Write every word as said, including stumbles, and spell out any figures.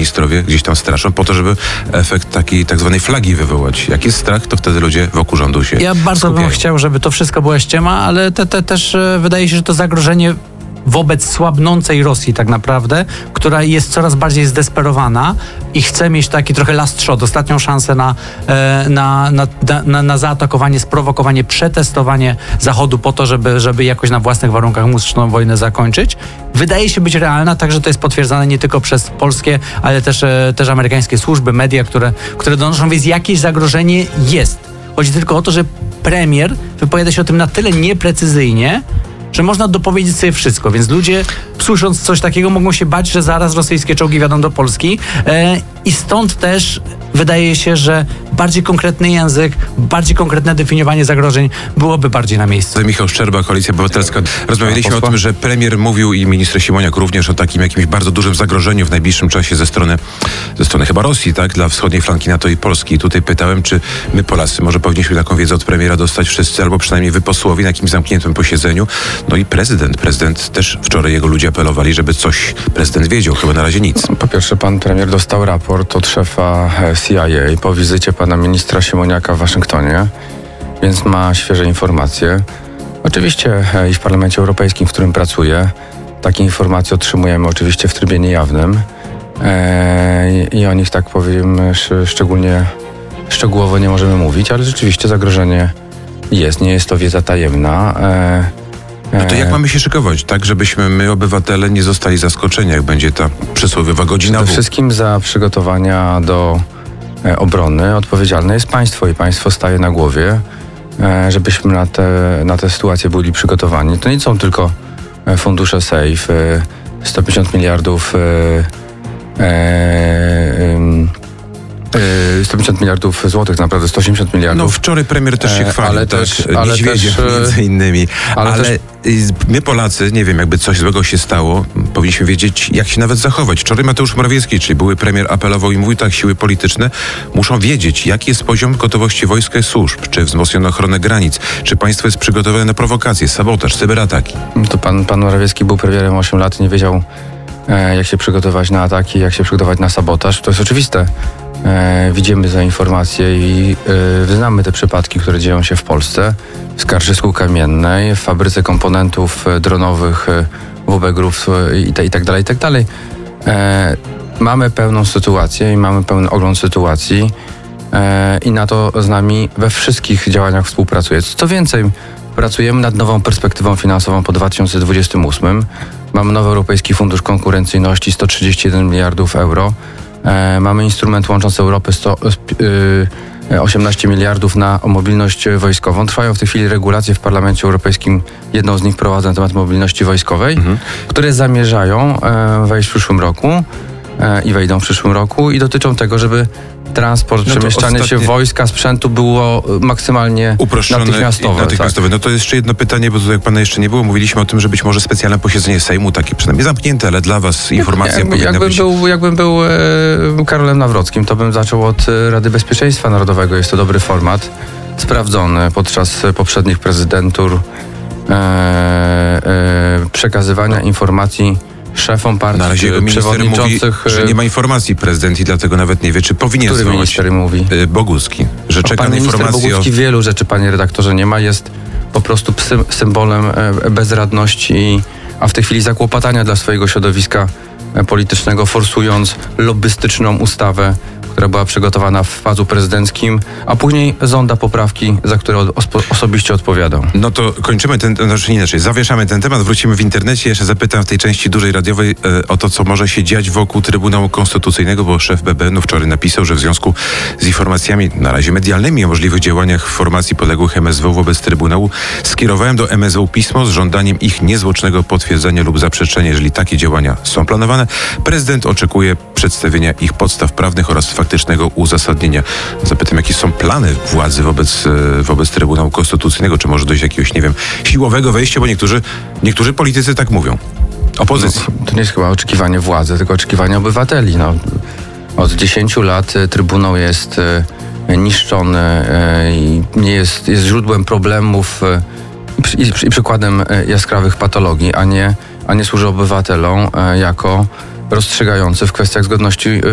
ministrowie gdzieś tam straszą po to, żeby efekt takiej tak zwanej flagi wywołać. Jak jest strach, to wtedy ludzie wokół rządu się Ja bardzo skupiają. bym chciał, żeby to wszystko była ściema, ale te, te, też e, wydaje się, że to zagrożenie wobec słabnącej Rosji tak naprawdę, która jest coraz bardziej zdesperowana i chce mieć taki trochę last shot, ostatnią szansę na, e, na, na, na, na zaatakowanie, sprowokowanie, przetestowanie Zachodu po to, żeby, żeby jakoś na własnych warunkach móc tą wojnę zakończyć. Wydaje się być realna, także to jest potwierdzane nie tylko przez polskie, ale też, e, też amerykańskie służby, media, które, które donoszą, więc jakieś zagrożenie jest. Chodzi tylko o to, że premier wypowiada się o tym na tyle nieprecyzyjnie, że można dopowiedzieć sobie wszystko, więc ludzie, słysząc coś takiego, mogą się bać, że zaraz rosyjskie czołgi wjadą do Polski e, i stąd też wydaje się, że bardziej konkretny język, bardziej konkretne definiowanie zagrożeń byłoby bardziej na miejscu. Michał Szczerba, Koalicja Obywatelska. Rozmawialiśmy o tym, że premier mówił i minister Siemoniak również o takim jakimś bardzo dużym zagrożeniu w najbliższym czasie ze strony, ze strony chyba Rosji, tak, dla wschodniej flanki NATO i Polski. I tutaj pytałem, czy my Polacy może powinniśmy taką wiedzę od premiera dostać wszyscy, albo przynajmniej wy posłowie na jakimś zamkniętym posiedzeniu. No i prezydent. Prezydent też wczoraj jego ludzie apelowali, żeby coś prezydent wiedział. Chyba na razie nic. Po pierwsze, pan premier dostał raport od szefa C I A po wizycie pana ministra Siemoniaka w Waszyngtonie, więc ma świeże informacje. Oczywiście i w Parlamencie Europejskim, w którym pracuję, takie informacje otrzymujemy oczywiście w trybie niejawnym i o nich, tak powiem, szczególnie szczegółowo nie możemy mówić, ale rzeczywiście zagrożenie jest, nie jest to wiedza tajemna. No to jak mamy się szykować, tak, żebyśmy my, obywatele, nie zostali zaskoczeni, jak będzie ta przysłowiowa godzina? Przede wszystkim za przygotowania do e, obrony odpowiedzialne jest państwo i państwo staje na głowie, e, żebyśmy na te, na te sytuacje byli przygotowani. To nie są tylko e, fundusze SAFE, e, sto pięćdziesiąt miliardów e, e, sto pięćdziesiąt miliardów złotych, naprawdę sto osiemdziesiąt miliardów. No wczoraj premier też się chwalił, ale tak, też, ale Niedźwiedziem też, między innymi. Ale, ale też, my Polacy, nie wiem, jakby coś złego się stało, powinniśmy wiedzieć, jak się nawet zachować. Wczoraj Mateusz Morawiecki, czyli były premier, apelował i mówił tak, siły polityczne muszą wiedzieć, jaki jest poziom gotowości wojska i służb, czy wzmocniono ochronę granic, czy państwo jest przygotowane na prowokacje, sabotaż, cyberataki. To pan, pan Morawiecki był premierem osiem lat i nie wiedział, e, jak się przygotować na ataki, jak się przygotować na sabotaż. To jest oczywiste. E, widzimy za informacje i e, znamy te przypadki, które dzieją się w Polsce, w Skarżysku Kamiennej, w fabryce komponentów e, dronowych e, W B Group e, i, te, i tak dalej, i tak dalej. E, mamy pełną sytuację i mamy pełny ogląd sytuacji e, i NATO z nami we wszystkich działaniach współpracuje. Co więcej, pracujemy nad nową perspektywą finansową po dwa tysiące dwudziestym ósmym. Mamy nowy Europejski Fundusz Konkurencyjności, sto trzydzieści jeden miliardów euro. E, mamy instrument łączący Europę, sto, y, osiemnaście miliardów na mobilność wojskową. Trwają w tej chwili regulacje w Parlamencie Europejskim. Jedną z nich prowadzę na temat mobilności wojskowej, mhm. które zamierzają e, wejść w przyszłym roku e, i wejdą w przyszłym roku i dotyczą tego, żeby transport, no przemieszczanie się wojska, sprzętu było maksymalnie uproszczone natychmiastowe. natychmiastowe. Tak. No to jeszcze jedno pytanie, bo tutaj jak pana jeszcze nie było, mówiliśmy o tym, że być może specjalne posiedzenie Sejmu, takie przynajmniej zamknięte, ale dla was informacja jak, powinna jakbym być... Był, jakbym był e, Karolem Nawrockim, to bym zaczął od Rady Bezpieczeństwa Narodowego. Jest to dobry format, sprawdzony podczas poprzednich prezydentur e, e, przekazywania informacji szefom partii, na razie przewodniczących... Mówi, że nie ma informacji prezydent i dlatego nawet nie wie, czy powinien Który zwołać. minister mówi? Bogucki. Że czeka pan na informację minister Bogucki o... wielu rzeczy, panie redaktorze, nie ma. Jest po prostu psy, symbolem bezradności, a w tej chwili zakłopotania dla swojego środowiska politycznego, forsując lobbystyczną ustawę, która była przygotowana w fazu prezydenckim, a później żąda poprawki, za które ospo- osobiście odpowiadał. No to kończymy ten, znaczy inaczej, zawieszamy ten temat, wrócimy w internecie. Jeszcze zapytam w tej części dużej radiowej e, o to, co może się dziać wokół Trybunału Konstytucyjnego, bo szef B B N-u wczoraj napisał, że w związku z informacjami na razie medialnymi o możliwych działaniach formacji podległych M S W wobec Trybunału skierowałem do M S W pismo z żądaniem ich niezwłocznego potwierdzenia lub zaprzeczenia, jeżeli takie działania są planowane. Prezydent oczekuje przedstawienia ich podstaw prawnych oraz faktycznego uzasadnienia. Zapytam, jakie są plany władzy wobec, wobec Trybunału Konstytucyjnego, czy może dojść do jakiegoś, nie wiem, siłowego wejścia, bo niektórzy, niektórzy politycy tak mówią. Opozycji. No, to nie jest chyba oczekiwanie władzy, tylko oczekiwanie obywateli. No, od dziesięciu lat Trybunał jest e, niszczony e, i nie jest, jest źródłem problemów e, i, i, i przykładem e, jaskrawych patologii, a nie, a nie służy obywatelom e, jako rozstrzygający w kwestiach zgodności